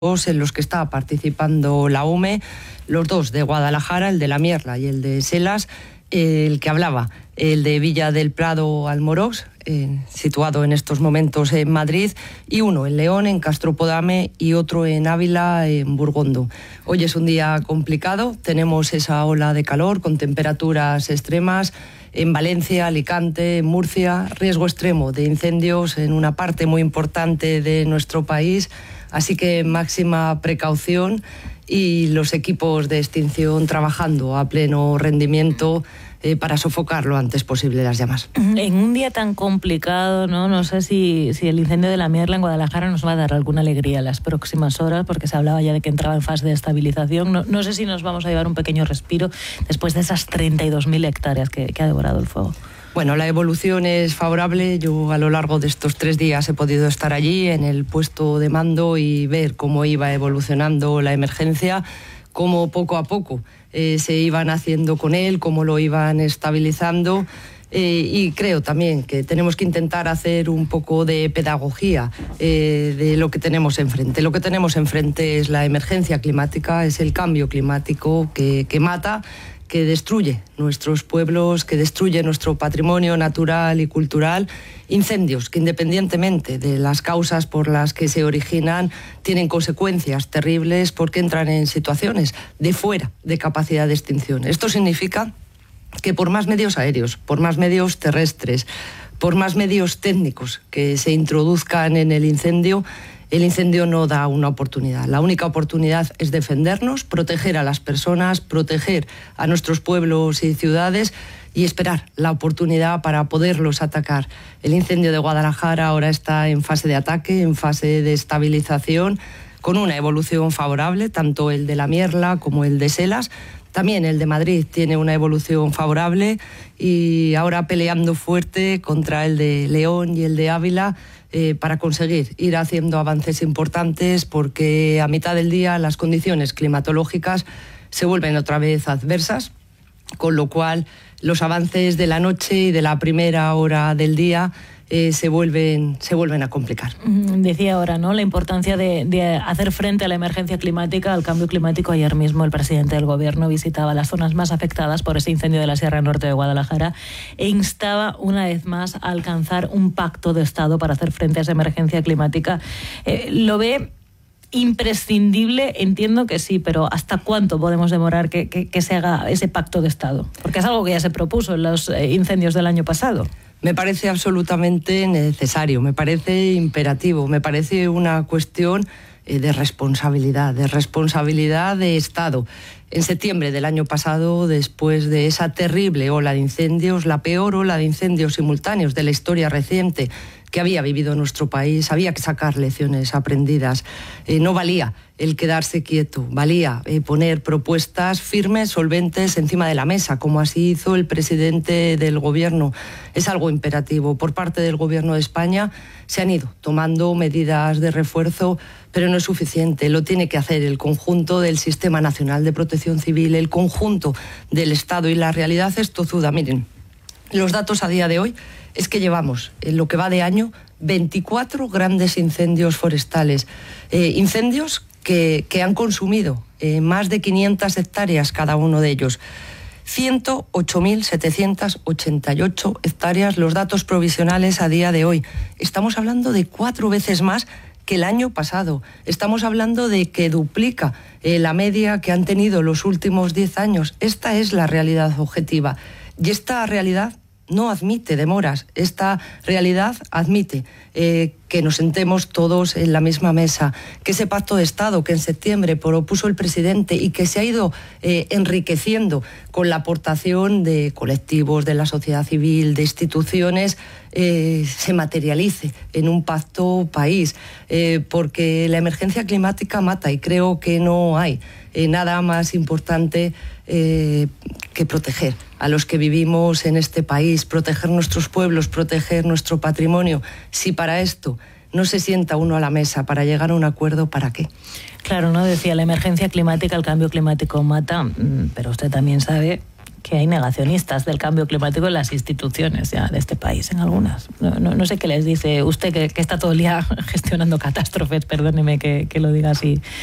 en los que está participando la UME, los dos de Guadalajara, el de La Mierla y el de Selas, el que hablaba, el de Villa del Prado Almorox, situado en estos momentos en Madrid, y uno en León, en Castropodame, y otro en Ávila, en Burgondo. Hoy es un día complicado, tenemos esa ola de calor con temperaturas extremas en Valencia, Alicante, en Murcia, riesgo extremo de incendios en una parte muy importante de nuestro país, así que máxima precaución y los equipos de extinción trabajando a pleno rendimiento para sofocar lo antes posible las llamas. En un día tan complicado, no sé si el incendio de La Mierla en Guadalajara nos va a dar alguna alegría en las próximas horas, porque se hablaba ya de que entraba en fase de estabilización. No sé si nos vamos a llevar un pequeño respiro después de esas 32.000 hectáreas que ha devorado el fuego. Bueno, la evolución es favorable. Yo a lo largo de estos 3 días he podido estar allí en el puesto de mando y ver cómo iba evolucionando la emergencia, cómo poco a poco se iban haciendo con él, cómo lo iban estabilizando. Y creo también que tenemos que intentar hacer un poco de pedagogía de lo que tenemos enfrente. Lo que tenemos enfrente es la emergencia climática, es el cambio climático que mata, que destruye nuestros pueblos, que destruye nuestro patrimonio natural y cultural, incendios que independientemente de las causas por las que se originan, tienen consecuencias terribles porque entran en situaciones de fuera de capacidad de extinción. Esto significa que por más medios aéreos, por más medios terrestres, por más medios técnicos que se introduzcan en el incendio no da una oportunidad. La única oportunidad es defendernos, proteger a las personas, proteger a nuestros pueblos y ciudades y esperar la oportunidad para poderlos atacar. El incendio de Guadalajara ahora está en fase de ataque, en fase de estabilización, con una evolución favorable, tanto el de La Mierla como el de Selas. También el de Madrid tiene una evolución favorable y ahora peleando fuerte contra el de León y el de Ávila para conseguir ir haciendo avances importantes, porque a mitad del día las condiciones climatológicas se vuelven otra vez adversas, con lo cual los avances de la noche y de la primera hora del día se vuelven a complicar. Decía ahora, ¿no?, la importancia de hacer frente a la emergencia climática, al cambio climático. Ayer mismo el presidente del Gobierno visitaba las zonas más afectadas por ese incendio de la Sierra Norte de Guadalajara e instaba una vez más a alcanzar un pacto de Estado para hacer frente a esa emergencia climática. ¿Lo ve imprescindible? Entiendo que sí, pero ¿hasta cuánto podemos demorar que se haga ese pacto de Estado? Porque es algo que ya se propuso en los incendios del año pasado. Me parece absolutamente necesario, me parece imperativo, me parece una cuestión de responsabilidad de Estado. En septiembre del año pasado, después de esa terrible ola de incendios, la peor ola de incendios simultáneos de la historia reciente que había vivido nuestro país, había que sacar lecciones aprendidas. No valía el quedarse quieto, valía poner propuestas firmes, solventes encima de la mesa, como así hizo el presidente del Gobierno. Es algo imperativo. Por parte del Gobierno de España se han ido tomando medidas de refuerzo, pero no es suficiente. Lo tiene que hacer el conjunto del Sistema Nacional de Protección Civil, el conjunto del Estado, y la realidad es tozuda. Miren, los datos a día de hoy es que llevamos, en lo que va de año, 24 grandes incendios forestales. Incendios que han consumido más de 500 hectáreas cada uno de ellos. 108.788 hectáreas, los datos provisionales a día de hoy. Estamos hablando de 4 veces más que el año pasado. Estamos hablando de que duplica la media que han tenido los últimos 10 años. Esta es la realidad objetiva. Y esta realidad no admite demoras. Esta realidad admite que nos sentemos todos en la misma mesa, que ese pacto de Estado que en septiembre propuso el presidente y que se ha ido enriqueciendo con la aportación de colectivos, de la sociedad civil, de instituciones, se materialice en un pacto país, porque la emergencia climática mata y creo que no hay nada más importante que proteger a los que vivimos en este país, proteger nuestros pueblos, proteger nuestro patrimonio. Si para esto no se sienta uno a la mesa para llegar a un acuerdo, ¿para qué? Claro, ¿no? Decía, la emergencia climática, el cambio climático mata, pero usted también sabe que hay negacionistas del cambio climático en las instituciones ya de este país, en algunas. No sé qué les dice usted, que está todo el día gestionando catástrofes, perdóneme que lo diga así